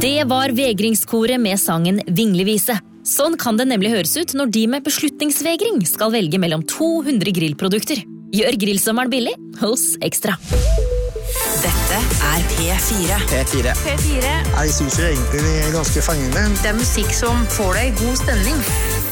Det var vegringskoret med sangen Vingleviset. Sånn kan det nemlig høres ut når de med beslutningsvegring skal velge mellom 200 grillprodukter. Gjør grillsommeren billig hos Ekstra. Dette er P4. P4. Jeg synes jo egentlig det er ganske fengende. Det er musikk som får deg i god stemning.